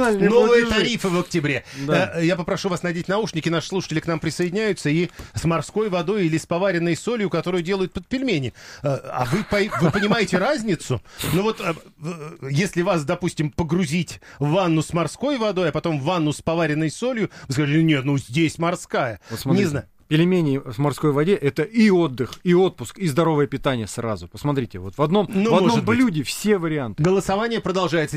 Минимальные новые платежи. тарифы в октябре. Да. Я попрошу вас надеть наушники, наши слушатели к нам присоединяются, и с морской водой или с поваренной солью, которую делают под пельмени. А вы понимаете разницу? Ну вот, если вас, допустим, погрузить в ванну с морской водой, а потом в ванну с поваренной солью, вы скажете, нет, ну здесь морская. Вот смотрите, не знаю. Пельмени в морской воде — это и отдых, и отпуск, и здоровое питание сразу. Посмотрите, вот в одном блюде все варианты. Голосование продолжается.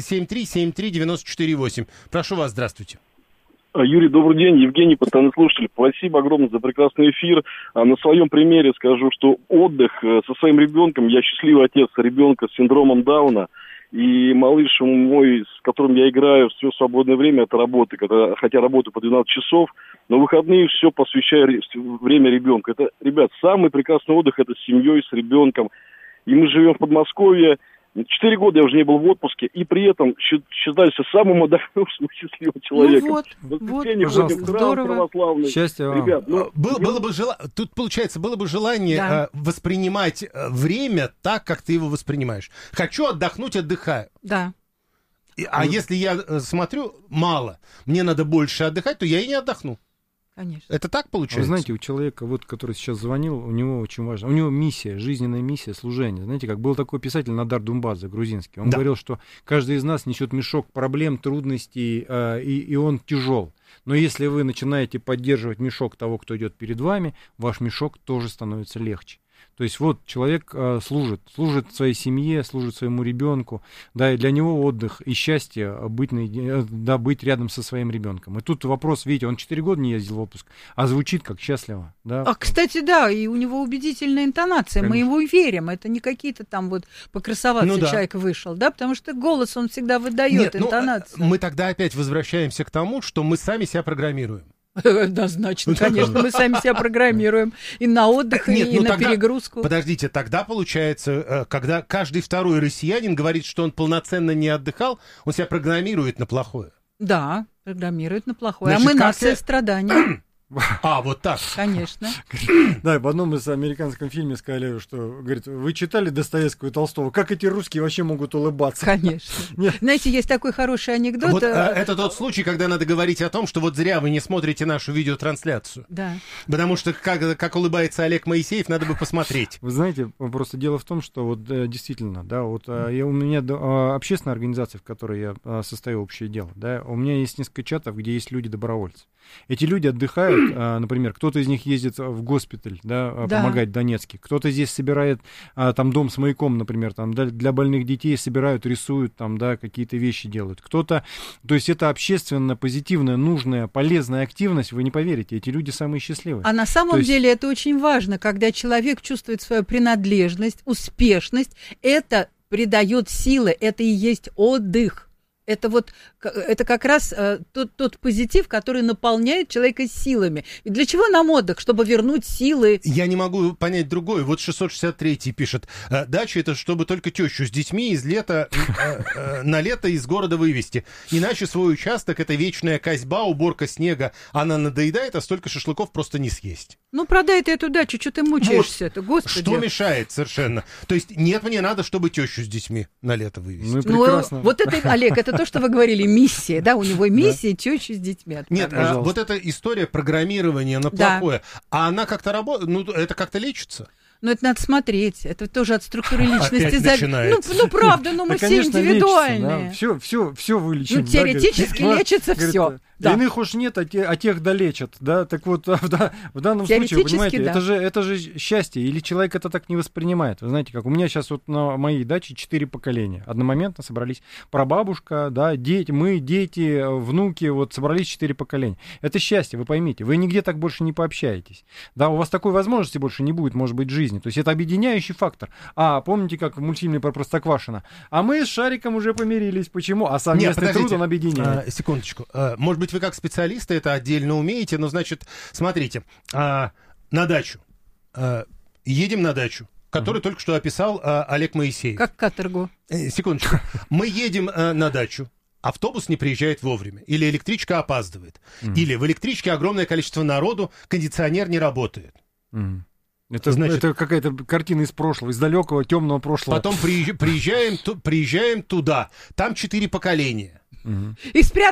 7373948. Прошу вас, здравствуйте. Юрий, добрый день. Евгений, постоянный слушатель. Спасибо огромное за прекрасный эфир. На своем примере скажу, что отдых со своим ребенком, я счастливый отец ребенка с синдромом Дауна, и малыш мой, с которым я играю все свободное время, это работа, хотя работаю по 12 часов, но в выходные все посвящаю время ребенку. Это, ребят, самый прекрасный отдых — это с семьей, с ребенком. И мы живем в Подмосковье. 4 года я уже не был в отпуске, и при этом считаюсь самым отдохнувшим и счастливым человеком. Вот, пожалуйста. Храм православный. Счастья вам. Ребят, Тут, получается, было бы желание воспринимать время так, как ты его воспринимаешь. Хочу отдохнуть, отдыхаю. Да. А если я смотрю, мало, мне надо больше отдыхать, то я и не отдохну. Конечно. Это так получается? Вы знаете, у человека, вот, который сейчас звонил, у него очень важно, у него миссия, жизненная миссия, служение. Знаете, как был такой писатель Надар Думбадзе, грузинский, он говорил, что каждый из нас несет мешок проблем, трудностей, и он тяжел. Но если вы начинаете поддерживать мешок того, кто идет перед вами, ваш мешок тоже становится легче. То есть вот человек служит своей семье, служит своему ребенку, да, и для него отдых и счастье быть рядом со своим ребенком. И тут вопрос, видите, он 4 года не ездил в отпуск, а звучит как счастливо. Да? Кстати, да, и у него убедительная интонация, конечно. Мы ему верим, это не какие-то там вот покрасоваться человек вышел, да, потому что голос он всегда выдает, интонацию. Мы тогда опять возвращаемся к тому, что мы сами себя программируем. Однозначно, конечно, мы сами себя программируем и на отдых, и на перегрузку. Подождите, тогда получается, когда каждый второй россиянин говорит, что он полноценно не отдыхал, он себя программирует на плохое. Да, программирует на плохое. Значит, а мы нация страданий. Вот так. Конечно. Да, в одном из американском фильме сказали, что, говорит, вы читали Достоевского и Толстого? Как эти русские вообще могут улыбаться? Конечно. Нет. Знаете, есть такой хороший анекдот. Вот это тот случай, когда надо говорить о том, что вот зря вы не смотрите нашу видеотрансляцию. Да. Потому что как улыбается Олег Моисеев, надо бы посмотреть. Вы знаете, просто дело в том, что вот действительно, да, вот у меня общественная организация, в которой я состою, общее дело, да, у меня есть несколько чатов, где есть люди-добровольцы. Эти люди отдыхают, например, кто-то из них ездит в госпиталь, да, помогать в Донецке, кто-то здесь собирает там дом с маяком, например, там для больных детей собирают, рисуют, там, да, какие-то вещи делают. Кто-то, то есть это общественно позитивная, нужная, полезная активность, вы не поверите, эти люди самые счастливые. А на самом деле это очень важно, когда человек чувствует свою принадлежность, успешность, это придает силы, это и есть отдых. Это как раз тот позитив, который наполняет человека силами. И для чего нам отдых? Чтобы вернуть силы. Я не могу понять другое. Вот 663-й пишет. Дача — это чтобы только тещу с детьми из лета на лето из города вывести. Иначе свой участок — это вечная косьба, уборка снега. Она надоедает, а столько шашлыков просто не съесть. Ну, продай ты эту дачу, что ты мучаешься-то, господи. Что мешает совершенно? То есть нет, мне надо, чтобы тещу с детьми на лето вывести. Ну, прекрасно. Вот это, Олег, это то, что вы говорили, миссия, да, у него миссия тещу с детьми отправить. Нет, вот эта история программирования на плохое, а она как-то работает, ну, это как-то лечится? Ну, это надо смотреть. Это тоже от структуры личности. Опять начинается. Ну, правда, мы все индивидуальные. Все вылечим. Ну, теоретически лечится все. Да. Иных уж нет, а тех долечат, да, так вот в данном случае, вы понимаете, да. это же счастье, или человек это так не воспринимает, вы знаете, как у меня сейчас вот на моей даче 4 поколения, одномоментно собрались прабабушка, да, дети, внуки, вот собрались 4 поколения, это счастье, вы поймите, вы нигде так больше не пообщаетесь, да, у вас такой возможности больше не будет, может быть, в жизни, то есть это объединяющий фактор, помните, как в мультфильме про Простоквашино, а мы с Шариком уже помирились, почему, а совместный труд он объединяет. Секундочку, может быть, вы как специалисты это отдельно умеете, но, значит, смотрите, на дачу, едем на дачу, которую только что описал Олег Моисеев. Как каторгу. Секундочку. Мы едем на дачу, автобус не приезжает вовремя, или электричка опаздывает, или в электричке огромное количество народу, кондиционер не работает. Это какая-то картина из прошлого, из далекого темного прошлого. Потом приезжаем туда, там 4 поколения. И